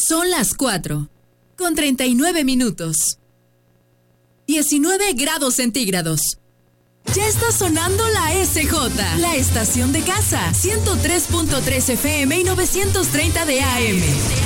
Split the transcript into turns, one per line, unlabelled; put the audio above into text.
Son las 4:39. 19 grados centígrados. Ya está sonando la SJ, la estación de casa. 103.3 FM y 930 de AM.